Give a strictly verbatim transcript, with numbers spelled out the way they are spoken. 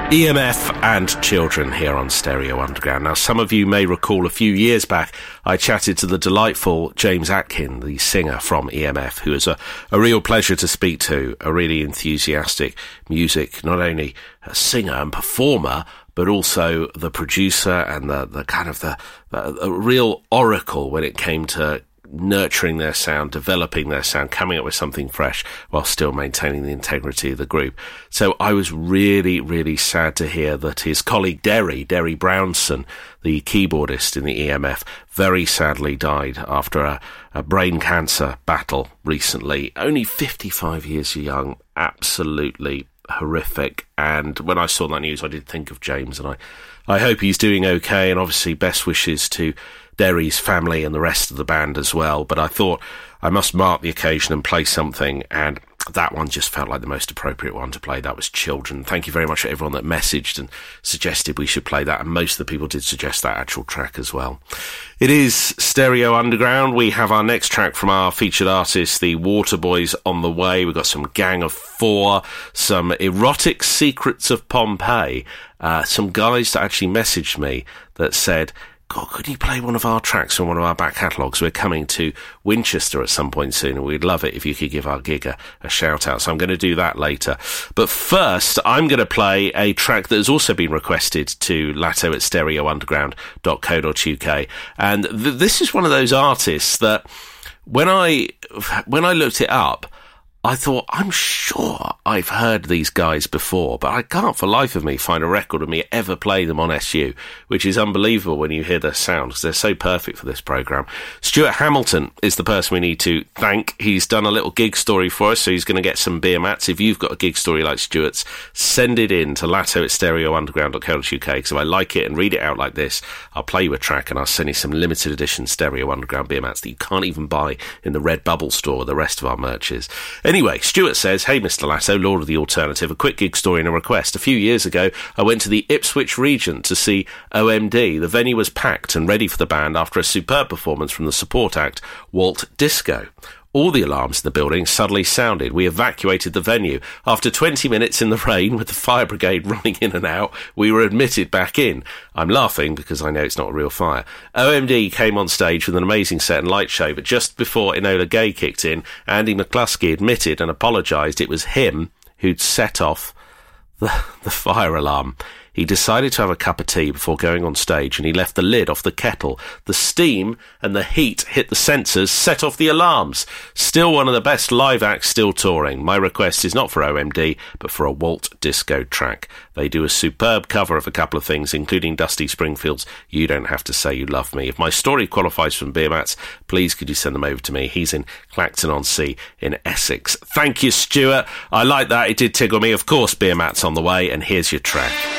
E M F and Children here on Stereo Underground. Now, some of you may recall a few years back I chatted to the delightful James Atkin, the singer from E M F, who is a, a real pleasure to speak to, a really enthusiastic music, not only a singer and performer, but also the producer and the, the kind of the, the, the real oracle when it came to nurturing their sound, developing their sound, coming up with something fresh while still maintaining the integrity of the group. So I was really, really sad to hear that his colleague Derry, Derry Brownson, the keyboardist in the E M F, very sadly died after a, a brain cancer battle recently. Only fifty-five years young, absolutely horrific. And when I saw that news, I did think of James, and I, I hope he's doing okay, and obviously best wishes to Derry's family and the rest of the band as well. But I thought I must mark the occasion and play something, and that one just felt like the most appropriate one to play. That was Children. Thank you very much to everyone that messaged and suggested we should play that, and most of the people did suggest that actual track as well. It is Stereo Underground. We have our next track from our featured artist, the Waterboys, on the way. We've got some Gang of Four, some Erotic Secrets of Pompeii, uh, some guys that actually messaged me that said, God, could you play one of our tracks from one of our back catalogues? We're coming to Winchester at some point soon, and we'd love it if you could give our gig a, a shout-out. So I'm going to do that later. But first, I'm going to play a track that has also been requested to Latto at stereo underground dot co dot uk. And th- this is one of those artists that when I when I looked it up, I thought, I'm sure I've heard these guys before, but I can't for life of me find a record of me ever play them on S U, which is unbelievable when you hear their sound, because they're so perfect for this programme. Stuart Hamilton is the person we need to thank. He's done a little gig story for us, so he's going to get some beer mats. If you've got a gig story like Stuart's, send it in to Latto at stereo underground dot co dot uk, because if I like it and read it out like this, I'll play you a track and I'll send you some limited edition Stereo Underground beer mats that you can't even buy in the Red Bubble store where the rest of our merch is. Anyway, Stuart says, hey, Mister Latto, Lord of the Alternative, a quick gig story and a request. A few years ago, I went to the Ipswich Regent to see O M D. The venue was packed and ready for the band after a superb performance from the support act, Walt Disco. All the alarms in the building suddenly sounded. We evacuated the venue. After twenty minutes in the rain, with the fire brigade running in and out, we were admitted back in. I'm laughing because I know it's not a real fire. O M D came on stage with an amazing set and light show, but just before Enola Gay kicked in, Andy McCluskey admitted and apologised it was him who'd set off the, the fire alarm. He decided to have a cup of tea before going on stage, and he left the lid off the kettle. The steam and the heat hit the sensors, set off the alarms. Still one of the best live acts still touring. My request is not for O M D, but for a Walt Disco track. They do a superb cover of a couple of things, including Dusty Springfield's You Don't Have to Say You Love Me. If my story qualifies from beer mats, please could you send them over to me? He's in Clacton-on-Sea in Essex. Thank you, Stuart. I like that. It did tickle me. Of course, beer mats on the way, and here's your track.